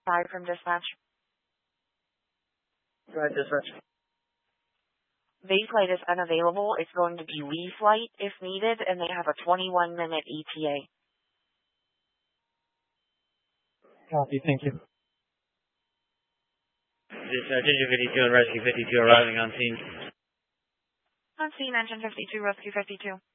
5 from dispatch. Right, dispatch. Base flight is unavailable. It's going to be Lee flight if needed, and they have a 21-minute ETA. Copy, thank you. Dispatch, Engine 52 and Rescue 52 arriving on scene. On scene, Engine 52, Rescue 52.